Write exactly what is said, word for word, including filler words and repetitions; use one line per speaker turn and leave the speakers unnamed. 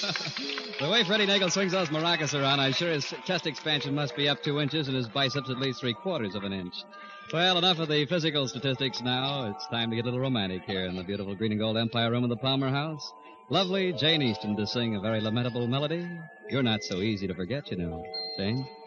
The way Freddie Nagel swings those maracas around, I'm sure his chest expansion must be up two inches and his biceps at least three quarters of an inch. Well, enough of the physical statistics now. It's time to get a little romantic here in the beautiful green and gold Empire room of the Palmer House. Lovely Jane Easton to sing a very lamentable melody. You're not so easy to forget, you know. Jane?